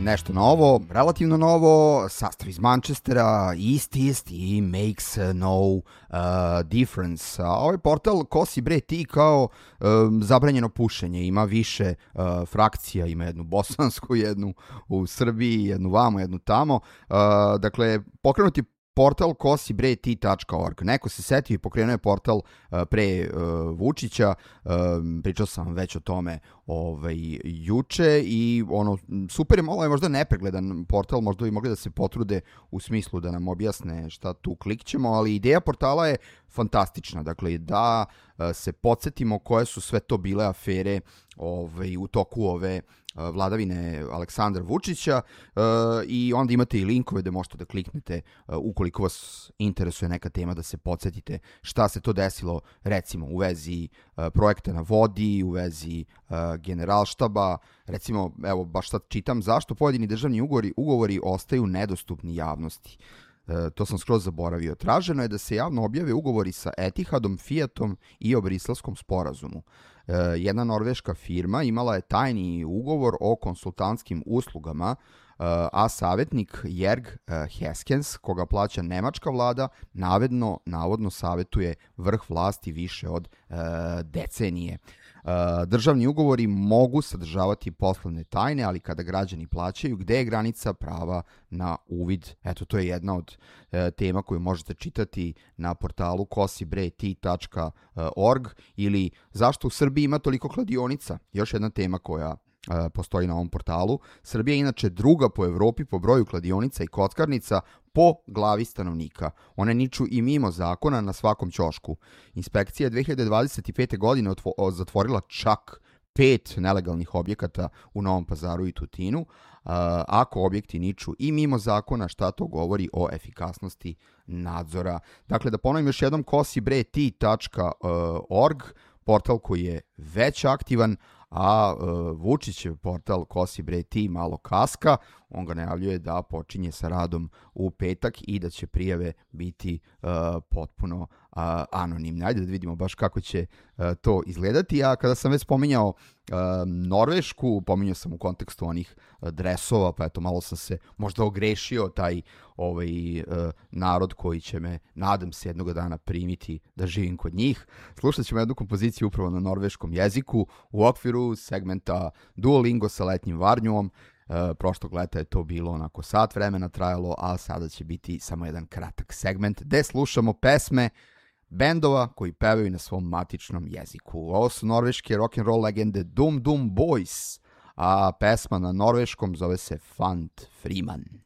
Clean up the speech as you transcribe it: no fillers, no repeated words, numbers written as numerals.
nešto novo, relativno novo, sastav iz Manchestera, isti, makes no difference. A ovaj portal kosi bre ti kao zabranjeno pušenje, ima više frakcija, ima jednu bosansku, jednu u Srbiji, jednu vamo, jednu tamo. Dakle, pokrenuti portal kosibreti.org. Neko se setio i pokrenuo je portal pre Vučića, pričao sam već o tome juče i super je, malo je možda nepregledan portal, možda bi mogli da se potrude u smislu da nam objasne šta tu klikćemo, ali ideja portala je fantastična, dakle da se podsjetimo koje su sve to bile afere u toku ove vladavine Aleksandra Vučića i onda imate i linkove da možete da kliknete ukoliko vas interesuje neka tema, da se podsjetite šta se to desilo recimo u vezi projekta na vodi, u vezi Generalštaba, recimo evo baš sad čitam zašto pojedini državni ugovori ostaju nedostupni javnosti. To sam skroz zaboravio. Traženo je da se javno objave ugovori sa Etihadom, Fiatom i o Briselskom sporazumu. Jedna norveška firma imala je tajni ugovor o konsultantskim uslugama, a savjetnik Jerg Heskens, koga plaća nemačka vlada, navodno savjetuje vrh vlasti više od decenije. Državni ugovori mogu sadržavati poslovne tajne, ali kada građani plaćaju, gde je granica prava na uvid? Eto, to je jedna od tema koju možete čitati na portalu kosibreti.org ili zašto u Srbiji ima toliko kladionica? Još jedna tema koja postoji na ovom portalu. Srbija je inače druga po Evropi po broju kladionica i kockarnica po glavi stanovnika. One niču i mimo zakona na svakom ćošku. Inspekcija je 2025. godine zatvorila čak 5 nelegalnih objekata u Novom Pazaru i Tutinu. Ako objekti niču i mimo zakona, šta to govori o efikasnosti nadzora? Dakle, da ponovim još jednom, kosibreti.org, portal koji je već aktivan, a Vučićev portal Kosibreti malo kaska. On ga najavljuje da počinje sa radom u petak i da će prijave biti potpuno anonimne. Ajde da vidimo baš kako će to izgledati. A kada sam već spominjao Norvešku, pominjao sam u kontekstu onih dresova, pa eto malo sam se možda ogrešio taj narod koji će me, nadam se, jednog dana primiti da živim kod njih. Slušat ćemo jednu kompoziciju upravo na norveškom jeziku u okviru segmenta Duolingo sa letnjim varnjom. Prošlog leta je to bilo onako sat vremena trajalo, a sada će biti samo jedan kratak segment gde slušamo pesme bendova koji pevaju na svom matičnom jeziku. Ovo su norveške rock'n'roll legende Dum Dum Boys, a pesma na norveškom zove se Fant Friman.